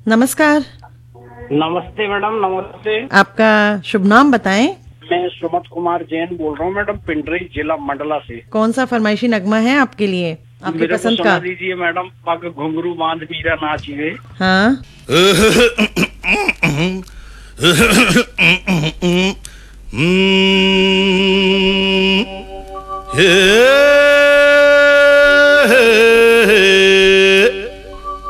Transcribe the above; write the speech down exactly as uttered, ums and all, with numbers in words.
नमस्कार। नमस्ते मैडम, नमस्ते। आपका शुभ नाम बताएं। मैं सुमत कुमार जैन बोल रहा हूँ मैडम, पिंडरी जिला मंडला से। कौन सा फरमाइशी नगमा है आपके लिए, आपकी मेरे पसंद को का? सुना दीजिए मैडम, पग घुंघरू बांध मीरा नाचिए। हाँ। हे